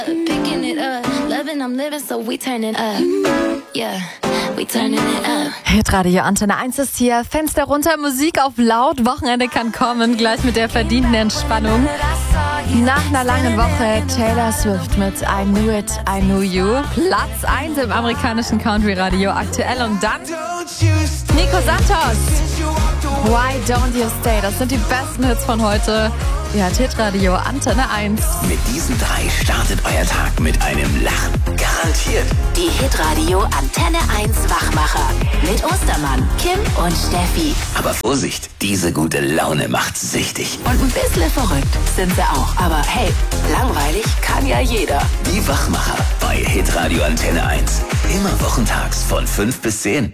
Picking it up, loving, I'm living, so we turning up. Yeah, we turning it up. Hitradio Antenne 1 ist hier. Fenster runter, Musik auf laut. Wochenende kann kommen, gleich mit der verdienten Entspannung. Nach einer langen Woche Taylor Swift mit I Knew It, I Knew You. Platz 1 im amerikanischen Country-Radio aktuell. Und dann Nico Santos. Why Don't You Stay? Das sind die besten Hits von heute. Ihr hört Hitradio Antenne 1. Mit diesen 3 startet euer Tag mit einem Lachen. Garantiert. Die Hitradio Antenne 1 Wachmacher. Mit Ostermann, Kim und Steffi. Aber Vorsicht, diese gute Laune macht süchtig. Und ein bisschen verrückt sind sie auch. Aber hey, langweilig kann ja jeder. Die Wachmacher bei Hitradio Antenne 1. Immer wochentags von 5 bis 10.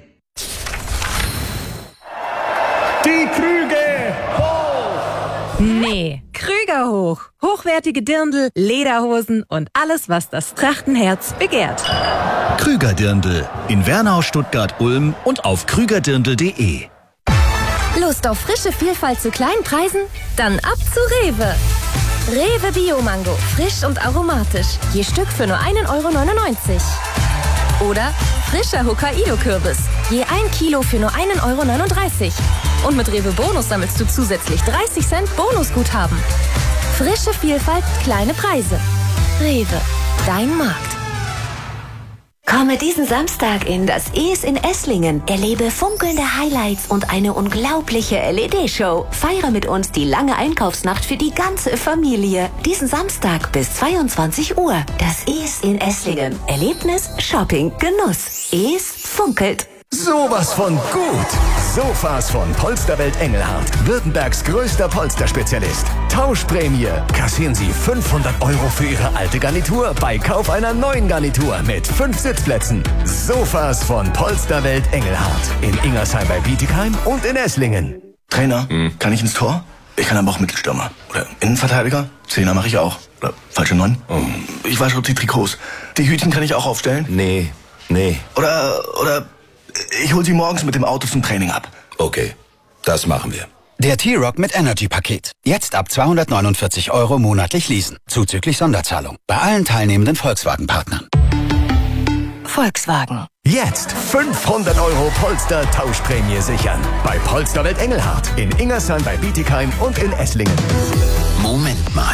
Die Krüge hoch! Nee, Krüger hoch. Hochwertige Dirndl, Lederhosen und alles, was das Trachtenherz begehrt. Krüger Dirndl in Wernau, Stuttgart, Ulm und auf krügerdirndl.de. Lust auf frische Vielfalt zu kleinen Preisen? Dann ab zu Rewe. Rewe Bio-Mango, frisch und aromatisch. Je Stück für nur 1,99 €. Oder frischer Hokkaido-Kürbis. Je 1 Kilo für nur 1,39 €. Und mit Rewe Bonus sammelst du zusätzlich 30 Cent Bonusguthaben. Frische Vielfalt, kleine Preise. Rewe, dein Markt. Komme diesen Samstag in das Es in Esslingen. Erlebe funkelnde Highlights und eine unglaubliche LED-Show. Feiere mit uns die lange Einkaufsnacht für die ganze Familie. Diesen Samstag bis 22 Uhr. Das Es in Esslingen. Erlebnis, Shopping, Genuss. Es funkelt. Sowas von gut! Sofas von Polsterwelt Engelhardt. Württembergs größter Polsterspezialist. Tauschprämie. Kassieren Sie 500 € für Ihre alte Garnitur bei Kauf einer neuen Garnitur mit 5 Sitzplätzen. Sofas von Polsterwelt Engelhardt. In Ingersheim bei Bietigheim und in Esslingen. Trainer, kann ich ins Tor? Ich kann aber auch Mittelstürmer. Oder Innenverteidiger? Zehner mache ich auch. Oder falsche 9? Ich wasche die Trikots. Die Hütchen kann ich auch aufstellen? Nee. Oder ich hol sie morgens mit dem Auto zum Training ab. Okay, das machen wir. Der T-Rock mit Energy-Paket. Jetzt ab 249 € monatlich leasen. Zuzüglich Sonderzahlung. Bei allen teilnehmenden Volkswagen-Partnern. Volkswagen. Jetzt 500 € Polster-Tauschprämie sichern. Bei Polsterwelt Engelhardt. In Ingersheim bei Bietigheim und in Esslingen. Moment mal.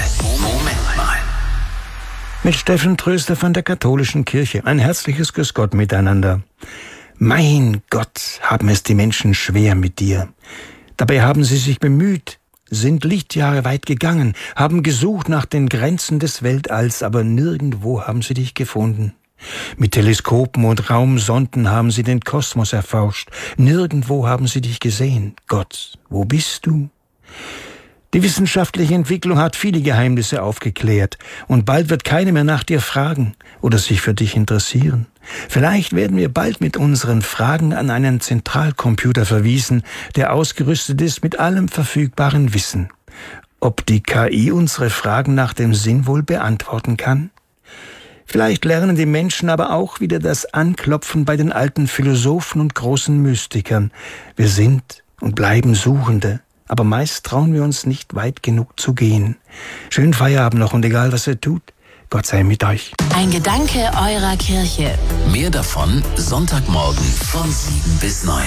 Mit Steffen Tröster von der Katholischen Kirche. Ein herzliches Grüß Gott miteinander. Mein Gott, haben es die Menschen schwer mit dir. Dabei haben sie sich bemüht, sind Lichtjahre weit gegangen, haben gesucht nach den Grenzen des Weltalls, aber nirgendwo haben sie dich gefunden. Mit Teleskopen und Raumsonden haben sie den Kosmos erforscht. Nirgendwo haben sie dich gesehen. Gott, wo bist du? Die wissenschaftliche Entwicklung hat viele Geheimnisse aufgeklärt und bald wird keiner mehr nach dir fragen oder sich für dich interessieren. Vielleicht werden wir bald mit unseren Fragen an einen Zentralcomputer verwiesen, der ausgerüstet ist mit allem verfügbaren Wissen. Ob die KI unsere Fragen nach dem Sinn wohl beantworten kann? Vielleicht lernen die Menschen aber auch wieder das Anklopfen bei den alten Philosophen und großen Mystikern. Wir sind und bleiben Suchende. Aber meist trauen wir uns nicht weit genug zu gehen. Schönen Feierabend noch und egal was ihr tut, Gott sei mit euch. Ein Gedanke eurer Kirche. Mehr davon Sonntagmorgen von 7 bis 9.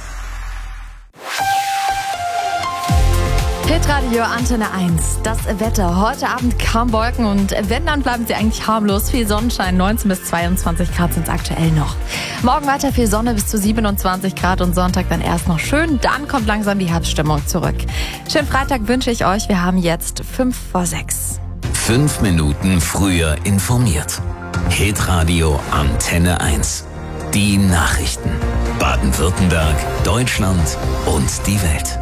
Hitradio Antenne 1. Das Wetter. Heute Abend kaum Wolken und wenn, dann bleiben sie eigentlich harmlos. Viel Sonnenschein, 19 bis 22 Grad sind es aktuell noch. Morgen weiter viel Sonne bis zu 27 Grad und Sonntag dann erst noch schön. Dann kommt langsam die Herbststimmung zurück. Schönen Freitag wünsche ich euch. Wir haben jetzt 5 vor 6. 5 Minuten früher informiert. Hitradio Antenne 1. Die Nachrichten. Baden-Württemberg, Deutschland und die Welt.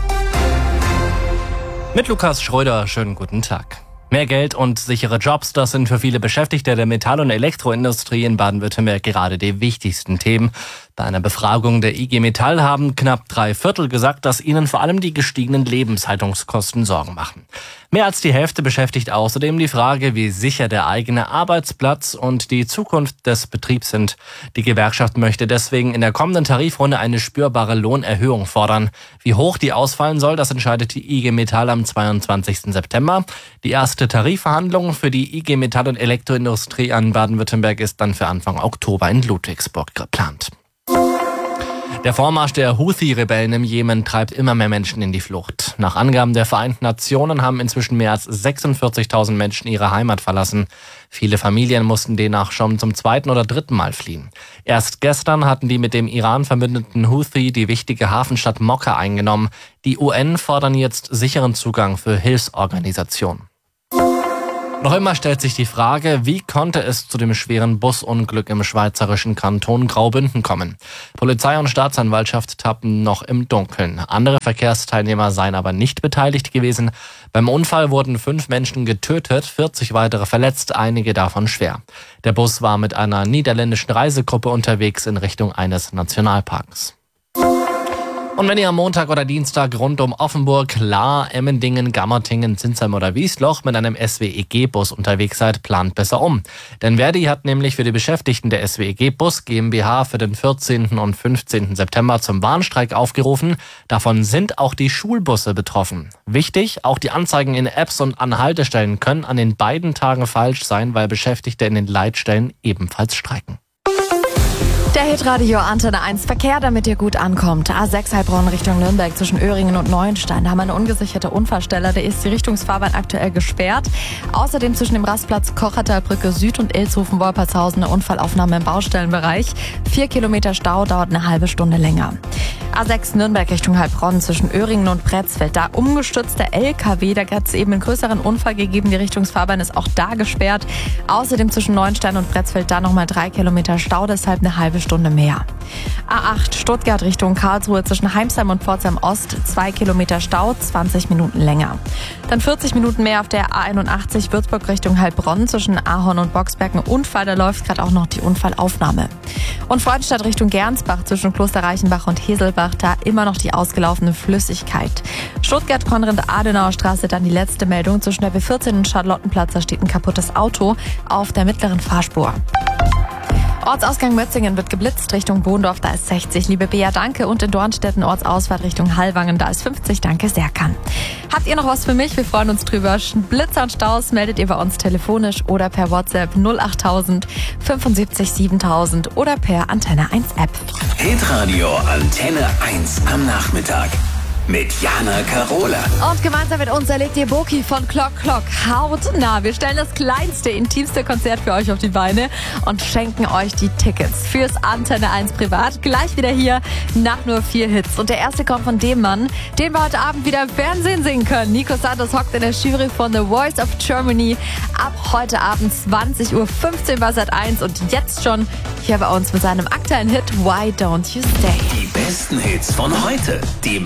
Mit Lukas Schröder, schönen guten Tag. Mehr Geld und sichere Jobs, das sind für viele Beschäftigte der Metall- und Elektroindustrie in Baden-Württemberg gerade die wichtigsten Themen. Bei einer Befragung der IG Metall haben knapp 3/4 gesagt, dass ihnen vor allem die gestiegenen Lebenshaltungskosten Sorgen machen. Mehr als die Hälfte beschäftigt außerdem die Frage, wie sicher der eigene Arbeitsplatz und die Zukunft des Betriebs sind. Die Gewerkschaft möchte deswegen in der kommenden Tarifrunde eine spürbare Lohnerhöhung fordern. Wie hoch die ausfallen soll, das entscheidet die IG Metall am 22. September. Die erste Tarifverhandlung für die IG Metall und Elektroindustrie an Baden-Württemberg ist dann für Anfang Oktober in Ludwigsburg geplant. Der Vormarsch der Houthi-Rebellen im Jemen treibt immer mehr Menschen in die Flucht. Nach Angaben der Vereinten Nationen haben inzwischen mehr als 46.000 Menschen ihre Heimat verlassen. Viele Familien mussten demnach schon zum 2. oder 3. Mal fliehen. Erst gestern hatten die mit dem Iran verbündeten Houthi die wichtige Hafenstadt Mokka eingenommen. Die UN fordern jetzt sicheren Zugang für Hilfsorganisationen. Noch immer stellt sich die Frage, wie konnte es zu dem schweren Busunglück im schweizerischen Kanton Graubünden kommen? Polizei und Staatsanwaltschaft tappen noch im Dunkeln. Andere Verkehrsteilnehmer seien aber nicht beteiligt gewesen. Beim Unfall wurden 5 Menschen getötet, 40 weitere verletzt, einige davon schwer. Der Bus war mit einer niederländischen Reisegruppe unterwegs in Richtung eines Nationalparks. Und wenn ihr am Montag oder Dienstag rund um Offenburg, Lahr, Emmendingen, Gammertingen, Zinsheim oder Wiesloch mit einem SWEG-Bus unterwegs seid, plant besser um. Denn Verdi hat nämlich für die Beschäftigten der SWEG-Bus GmbH für den 14. und 15. September zum Warnstreik aufgerufen. Davon sind auch die Schulbusse betroffen. Wichtig, auch die Anzeigen in Apps und an Haltestellen können an den beiden Tagen falsch sein, weil Beschäftigte in den Leitstellen ebenfalls streiken. Der Hitradio Antenne 1 Verkehr, damit ihr gut ankommt. A6 Heilbronn Richtung Nürnberg zwischen Öhringen und Neuenstein. Da haben wir eine ungesicherte Unfallstelle. Da ist die Richtungsfahrbahn aktuell gesperrt. Außerdem zwischen dem Rastplatz Kochertalbrücke Süd und Ilshofen-Wolpertshausen eine Unfallaufnahme im Baustellenbereich. 4 Kilometer Stau, dauert eine halbe Stunde länger. A6 Nürnberg Richtung Heilbronn zwischen Öhringen und Pretzfeld. Da umgestürzter LKW, da hat es eben einen größeren Unfall gegeben. Die Richtungsfahrbahn ist auch da gesperrt. Außerdem zwischen Neuenstein und Pretzfeld da nochmal 3 Kilometer Stau, deshalb eine halbe Stunde mehr. A8 Stuttgart Richtung Karlsruhe zwischen Heimsheim und Pforzheim Ost 2 Kilometer Stau, 20 Minuten länger. Dann 40 Minuten mehr auf der A81 Würzburg Richtung Heilbronn zwischen Ahorn und Boxberg ein Unfall, da läuft gerade auch noch die Unfallaufnahme. Und Freudenstadt Richtung Gernsbach zwischen Kloster Reichenbach und Heselbach, da immer noch die ausgelaufene Flüssigkeit. Stuttgart-Konrad-Adenauer Straße dann die letzte Meldung zwischen der B14 und Charlottenplatz, da steht ein kaputtes Auto auf der mittleren Fahrspur. Ortsausgang Mötzingen wird geblitzt Richtung Bohndorf, da ist 60. Liebe Bea, danke. Und in Dornstetten Ortsausfahrt Richtung Hallwangen, da ist 50. Danke, Serkan. Habt ihr noch was für mich? Wir freuen uns drüber. Blitzer und Staus meldet ihr bei uns telefonisch oder per WhatsApp 08000 75 7000 oder per Antenne 1 App. Hitradio Antenne 1 am Nachmittag. Mit Jana Karola. Und gemeinsam mit uns erlebt ihr Boki von Clock Clock hautnah. Wir stellen das kleinste, intimste Konzert für euch auf die Beine und schenken euch die Tickets fürs Antenne 1 Privat. Gleich wieder hier nach nur 4 Hits. Und der erste kommt von dem Mann, den wir heute Abend wieder im Fernsehen singen können. Nico Santos hockt in der Jury von The Voice of Germany. Ab heute Abend 20:15 Uhr bei Sat.1 und jetzt schon hier bei uns mit seinem aktuellen Hit Why Don't You Stay. Die besten Hits von heute. Die